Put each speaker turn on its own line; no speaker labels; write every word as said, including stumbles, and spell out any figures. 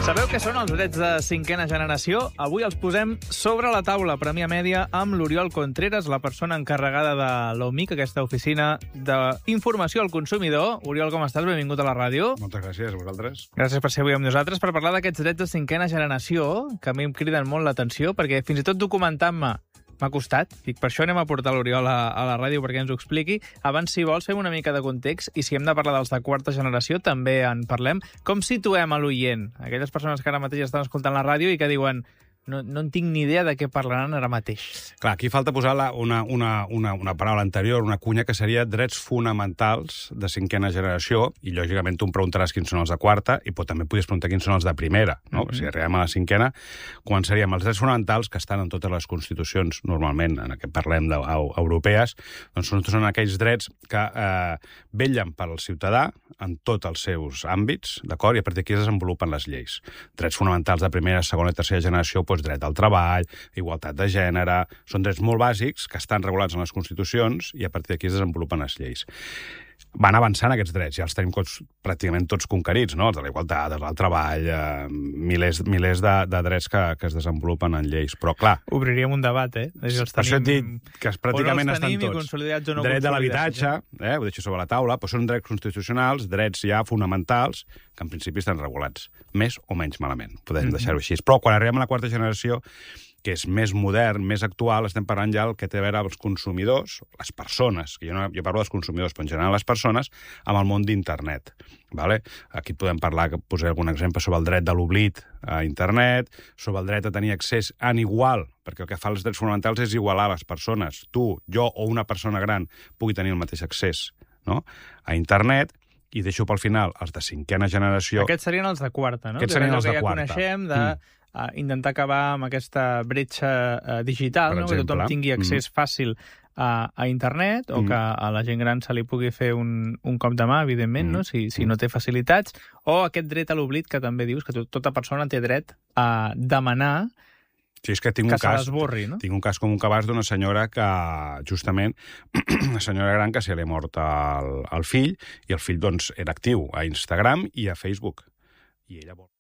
Sabeu què són els drets de cinquena generació? Avui els posem sobre la taula a Premià Mèdia amb l'Oriol Contreras, la persona encarregada de l'O M I C, aquesta oficina d'informació al consumidor. Oriol, com estàs? Benvingut a la ràdio.
Moltes gràcies, a vosaltres.
Gràcies per ser avui amb nosaltres per parlar d'aquests drets de cinquena generació, que a mi em criden molt l'atenció, perquè fins i tot documentant-me m'ha costat. Dic, per això anem a portar l'Oriol a, a la ràdio perquè ens ho expliqui. Abans, si vols, fem una mica de context i si hem de parlar dels de quarta generació, també en parlem. Com situem a l'oient? Aquelles persones que ara mateix estan escoltant la ràdio i que diuen no, no en tinc ni idea de què parlaran ara mateix.
Clar, aquí falta posar la, una, una, una, una paraula anterior, una cunya, que seria drets fonamentals de cinquena generació, i lògicament tu em preguntaràs quins són els de quarta, i pot, també podries preguntar quins són els de primera, no? Mm-hmm. Si arribem a la cinquena, començaríem els drets fonamentals que estan en totes les constitucions, normalment, en què parlem d'europees, doncs són, són aquells drets que eh, vetllen per al ciutadà en tots els seus àmbits, d'acord? I a partir d'aquí es desenvolupen les lleis. Drets fonamentals de primera, segona i tercera generació, doncs dret al treball, igualtat de gènere, són drets molt bàsics que estan regulats en les constitucions i a partir d'aquí es desenvolupen les lleis. Van avançant aquests drets, ja els tenim tots, pràcticament tots conquerits, no? Els de la igualtat, els del treball, eh, milers, milers de, de drets que, que es desenvolupen en lleis. Però, clar...
Obriríem un debat, eh? Els
per això et dic que pràcticament
estan
tots.
Consolidats o no
dret
consolidats,
de l'habitatge, eh? Ho deixo sobre la taula, però són drets constitucionals, drets ja fonamentals, que en principi estan regulats, més o menys malament. Podem mm-hmm. deixar-ho així. Però quan arribem a la quarta generació, que és més modern, més actual, estem parlant ja el que té a veure amb els consumidors, les persones, que jo, no, jo parlo dels consumidors, però en general les persones, amb el món d'internet. Vale? Aquí podem parlar, que posaré algun exemple, sobre el dret de l'oblit a internet, sobre el dret a tenir accés en igual, perquè el que fa els drets fonamentals és igualar les persones. Tu, jo o una persona gran pugui tenir el mateix accés, no?, a internet, i deixo pel final els de cinquena generació.
Aquests serien els de quarta, no?
Aquests serien els de
ja
quarta.
Coneixem de... Mm. Uh, intentar acabar amb aquesta bretxa uh, digital, no? Que tothom tingui accés mm. fàcil a, a internet o mm. que a la gent gran se li pugui fer un, un cop de mà, evidentment, mm. no? si, si no té facilitats, o aquest dret a l'oblit que també dius que tot, tota persona té dret a demanar
sí, és que tinc
que
un cas,
se l'esborri, no?
Tinc un cas com un cabàs d'una senyora que, justament, una senyora gran que se li ha mort el, el fill, i el fill, doncs, era actiu a Instagram i a Facebook. I ella vol...